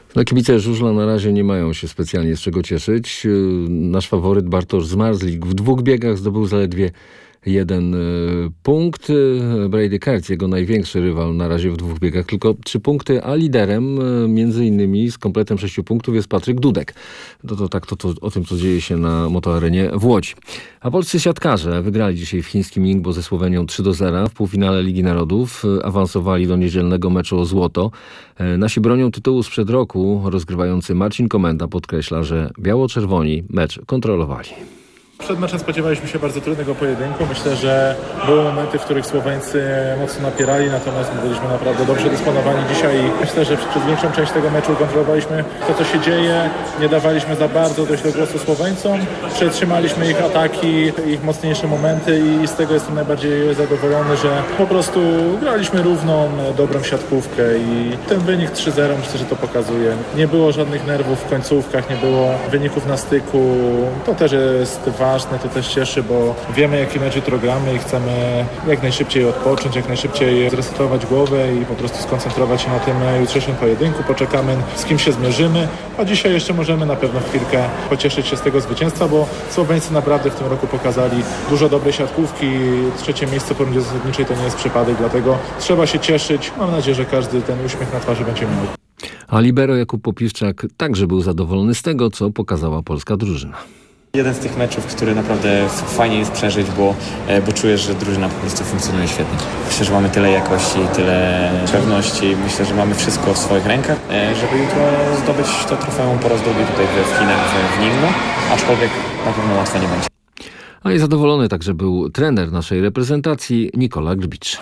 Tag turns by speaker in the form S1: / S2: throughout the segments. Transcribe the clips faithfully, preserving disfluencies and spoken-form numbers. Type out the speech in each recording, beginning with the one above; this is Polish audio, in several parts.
S1: No, kibice żużla na razie nie mają się specjalnie z czego cieszyć. Nasz faworyt Bartosz Zmarzlik w dwóch biegach zdobył zaledwie jeden punkt. Brady Kertz, jego największy rywal na razie w dwóch biegach, tylko trzy punkty, a liderem między innymi z kompletem sześciu punktów jest Patryk Dudek. To, to tak to, to o tym, co dzieje się na motoarenie w Łodzi. A polscy siatkarze wygrali dzisiaj w chińskim Ningbo ze Słowenią trzy do zera w półfinale Ligi Narodów. Awansowali do niedzielnego meczu o złoto. Nasi bronią tytułu sprzed roku rozgrywający Marcin Komenda podkreśla, że biało-czerwoni mecz kontrolowali.
S2: Przed meczem spodziewaliśmy się bardzo trudnego pojedynku. Myślę, że były momenty, w których Słoweńcy mocno napierali, natomiast my byliśmy naprawdę dobrze dysponowani dzisiaj i myślę, że przez większą część tego meczu kontrolowaliśmy to, co się dzieje. Nie dawaliśmy za bardzo dojść do głosu Słoweńcom. Przetrzymaliśmy ich ataki, ich mocniejsze momenty i z tego jestem najbardziej zadowolony, że po prostu graliśmy równą, dobrą siatkówkę i ten wynik trzy zero myślę, że to pokazuje. Nie było żadnych nerwów w końcówkach, nie było wyników na styku. To też jest ważne. Ważne, to też cieszy, bo wiemy, jaki mecz jutro gramy i chcemy jak najszybciej odpocząć, jak najszybciej zresetować głowę i po prostu skoncentrować się na tym jutrzejszym pojedynku. Poczekamy, z kim się zmierzymy, a dzisiaj jeszcze możemy na pewno chwilkę pocieszyć się z tego zwycięstwa, bo Słoweńcy naprawdę w tym roku pokazali dużo dobrej siatkówki. Trzecie miejsce po rundzie zasadniczej to nie jest przypadek, dlatego trzeba się cieszyć. Mam nadzieję, że każdy ten uśmiech na twarzy będzie miał.
S1: A libero Jakub Popiwczak także był zadowolony z tego, co pokazała polska drużyna.
S3: Jeden z tych meczów, który naprawdę fajnie jest przeżyć, bo, bo czujesz, że drużyna po prostu funkcjonuje świetnie. Myślę, że mamy tyle jakości, tyle pewności. Myślę, że mamy wszystko w swoich rękach, żeby jutro zdobyć to trofeum po raz drugi tutaj w Chinach, w Ningbo, aczkolwiek na pewno łatwo nie będzie.
S1: A i zadowolony także był trener naszej reprezentacji Nikola Grbicz.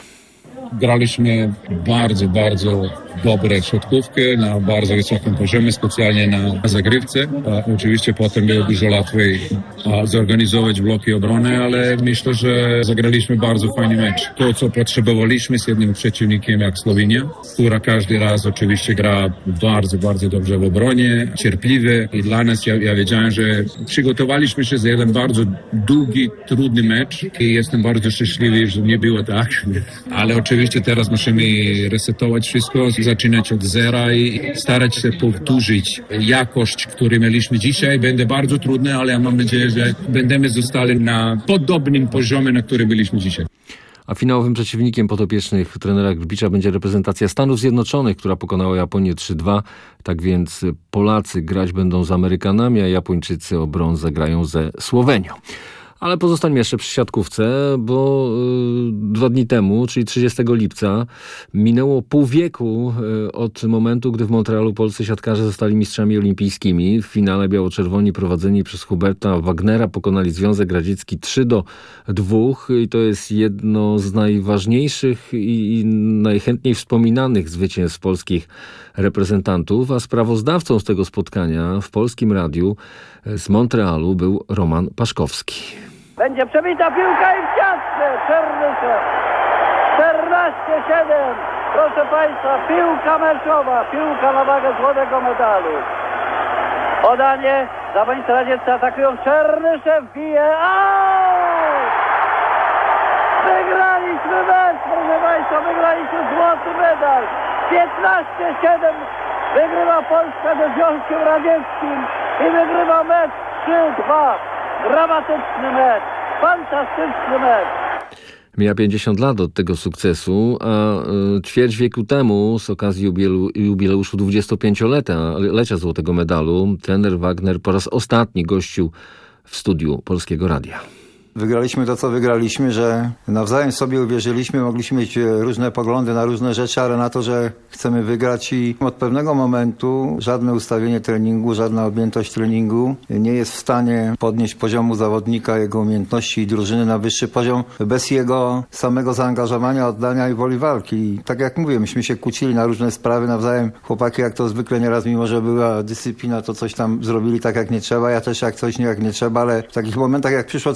S4: Graliśmy bardzo, bardzo dobre siatkówkę na bardzo wysokim poziomie, specjalnie na zagrywce. A oczywiście potem było dużo łatwiej zorganizować bloki obrony, ale myślę, że zagraliśmy bardzo fajny mecz. To, co potrzebowaliśmy z jednym przeciwnikiem jak Słowenia, która każdy raz oczywiście gra bardzo, bardzo dobrze w obronie, cierpliwie i dla nas ja, ja wiedziałem, że przygotowaliśmy się za jeden bardzo długi, trudny mecz i jestem bardzo szczęśliwy, że nie było tak, ale oczywiście teraz musimy resetować wszystko, zaczynać od zera i starać się powtórzyć jakość, którą mieliśmy dzisiaj. Będzie bardzo trudne, ale ja mam nadzieję, że będziemy zostali na podobnym poziomie, na którym byliśmy dzisiaj.
S1: A finałowym przeciwnikiem podopiecznych trenera Grbicza będzie reprezentacja Stanów Zjednoczonych, która pokonała Japonię trzy dwa. Tak więc Polacy grać będą z Amerykanami, a Japończycy o brąz zagrają ze Słowenią. Ale pozostańmy jeszcze przy siatkówce, bo y, dwa dni temu, czyli trzydziestego lipca, minęło pół wieku y, od momentu, gdy w Montrealu polscy siatkarze zostali mistrzami olimpijskimi. W finale biało-czerwoni prowadzeni przez Huberta Wagnera pokonali Związek Radziecki trzy do dwóch i to jest jedno z najważniejszych i, i najchętniej wspominanych zwycięstw polskich reprezentantów, a sprawozdawcą z tego spotkania w Polskim Radiu z Montrealu był Roman Paszkowski.
S5: Będzie przebita piłka i w ciastce Czernysze. czternaście siedem. Proszę Państwa, piłka meczowa, piłka na wagę złotego medalu. Podanie, zawodnicy radzieccy atakują, Czernysze wbije, out! Wygraliśmy mecz, proszę Państwa, wygraliśmy złoty medal. piętnaście siedem wygrywa Polska ze Związkiem Radzieckim i wygrywa mecz trzy dwa. Dramatyczny mecz, fantastyczny mecz.
S1: Mija pięćdziesiąt lat od tego sukcesu, a y, ćwierć wieku temu z okazji jubileu, jubileuszu dwudziestopięciolecia złotego medalu trener Wagner po raz ostatni gościł w studiu Polskiego Radia.
S6: Wygraliśmy to, co wygraliśmy, że nawzajem sobie uwierzyliśmy, mogliśmy mieć różne poglądy na różne rzeczy, ale na to, że chcemy wygrać i od pewnego momentu żadne ustawienie treningu, żadna objętość treningu nie jest w stanie podnieść poziomu zawodnika, jego umiejętności i drużyny na wyższy poziom bez jego samego zaangażowania, oddania i woli walki. I tak jak mówię, myśmy się kłócili na różne sprawy nawzajem. Chłopaki jak to zwykle nieraz, mimo że była dyscyplina, to coś tam zrobili tak jak nie trzeba. Ja też jak coś nie jak nie trzeba, ale w takich momentach jak przyszło co do czego,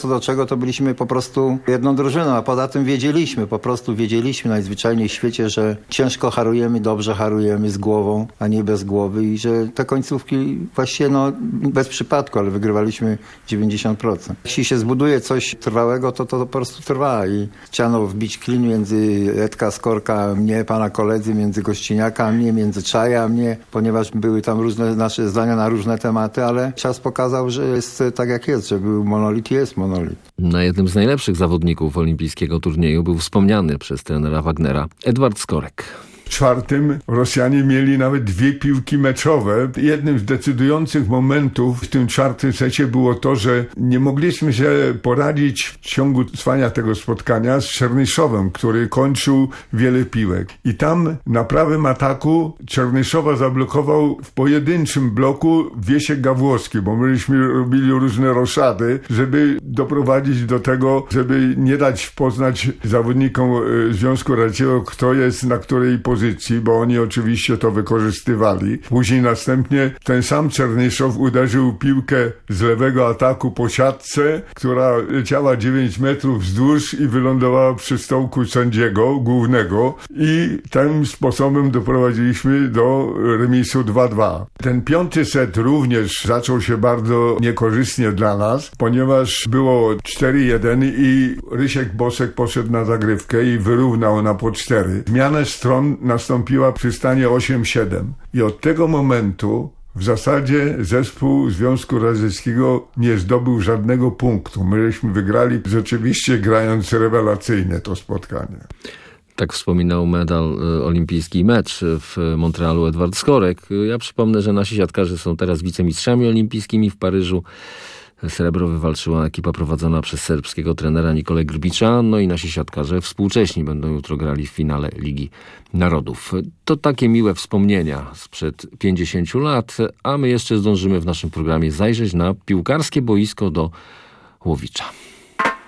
S6: to byliśmy po prostu jedną drużyną, a poza tym wiedzieliśmy, po prostu wiedzieliśmy najzwyczajniej w świecie, że ciężko harujemy, dobrze harujemy z głową, a nie bez głowy i że te końcówki właściwie no bez przypadku, ale wygrywaliśmy dziewięćdziesiąt procent. Jeśli się zbuduje coś trwałego, to to po prostu trwa i chciano wbić klin między Edka Skorka, mnie, pana koledzy, między Gościniaka, a mnie, między Czaja, a mnie, ponieważ były tam różne nasze zdania na różne tematy, ale czas pokazał, że jest tak jak jest, że był monolit i jest monolit.
S1: Na jednym z najlepszych zawodników olimpijskiego turnieju był wspomniany przez trenera Wagnera Edward Skorek.
S7: W czwartym Rosjanie mieli nawet dwie piłki meczowe. Jednym z decydujących momentów w tym czwartym secie było to, że nie mogliśmy się poradzić w ciągu trwania tego spotkania z Czernyszowem, który kończył wiele piłek. I tam na prawym ataku Czernyszowa zablokował w pojedynczym bloku Wiesiek Gawłowski, bo myśmy robili różne roszady, żeby doprowadzić do tego, żeby nie dać poznać zawodnikom Związku Radzieckiego, kto jest na której pozycji, bo oni oczywiście to wykorzystywali. Później następnie ten sam Czernyszow uderzył piłkę z lewego ataku po siatce, która leciała dziewięć metrów wzdłuż i wylądowała przy stołku sędziego głównego i tym sposobem doprowadziliśmy do remisu dwa dwa. Ten piąty set również zaczął się bardzo niekorzystnie dla nas, ponieważ było cztery jeden i Rysiek Bosek poszedł na zagrywkę i wyrównał na po cztery. Zmianę stron nastąpiła przy stanie osiem siedem i od tego momentu w zasadzie zespół Związku Radzieckiego nie zdobył żadnego punktu. Myśmy wygrali rzeczywiście grając rewelacyjnie to spotkanie.
S1: Tak wspominał medal olimpijski mecz w Montrealu Edward Skorek. Ja przypomnę, że nasi siatkarze są teraz wicemistrzami olimpijskimi w Paryżu. Srebro wywalczyła ekipa prowadzona przez serbskiego trenera Nikolę Grbicza, no i nasi siatkarze współcześni będą jutro grali w finale Ligi Narodów. To takie miłe wspomnienia sprzed pięćdziesięciu lat, a my jeszcze zdążymy w naszym programie zajrzeć na piłkarskie boisko do Łowicza.